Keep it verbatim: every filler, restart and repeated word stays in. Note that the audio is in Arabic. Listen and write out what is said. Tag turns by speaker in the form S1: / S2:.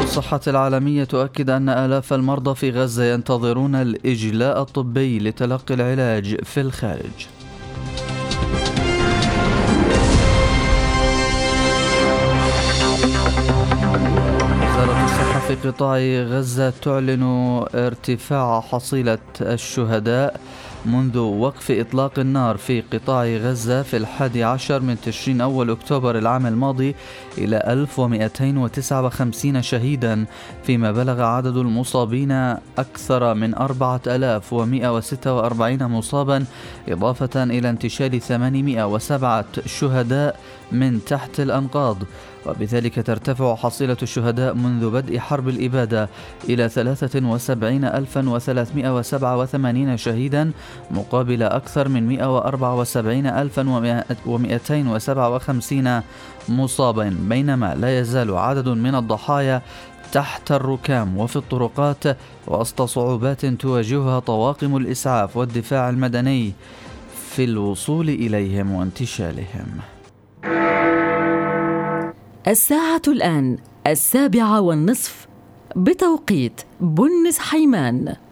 S1: الصحة العالمية تؤكد أن آلاف المرضى في غزة ينتظرون الإجلاء الطبي لتلقي العلاج في الخارج. وزارة الصحة في قطاع غزة تعلن ارتفاع حصيلة الشهداء منذ وقف إطلاق النار في قطاع غزة في الحادي عشر من تشرين أول أكتوبر العام الماضي إلى ألف ومئتين وتسعة وخمسين شهيدا، فيما بلغ عدد المصابين أكثر من أربعة آلاف ومئة وستة وأربعين مصابا، إضافة إلى انتشال ثمانمئة وسبعة شهداء من تحت الأنقاض، وبذلك ترتفع حصيلة الشهداء منذ بدء حرب الإبادة إلى ثلاثة وسبعين ألفا وثلاثمئة وسبعة وثمانين شهيدا مقابل أكثر من مئة وأربعة وسبعين ألفا ومئتين وسبعة وخمسين مصابا، بينما لا يزال عدد من الضحايا تحت الركام وفي الطرقات وسط صعوبات تواجهها طواقم الإسعاف والدفاع المدني في الوصول إليهم وانتشالهم.
S2: الساعة الآن السابعة والنصف بتوقيت بنس حيمان.